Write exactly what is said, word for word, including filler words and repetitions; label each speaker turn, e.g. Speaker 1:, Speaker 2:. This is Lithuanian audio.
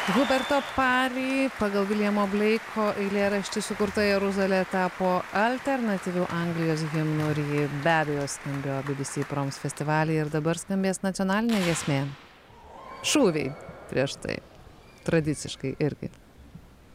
Speaker 1: Huberto Pari pagal Williamo Blake'o eilėraštį sukurta Jeruzalė tapo alternatyviu Anglijos himnu ir ji be abejo skambėjo B B C Proms festivalyje ir dabar skambės nacionalinė giesmė. Šūviai prieš tai tradiciškai irgi.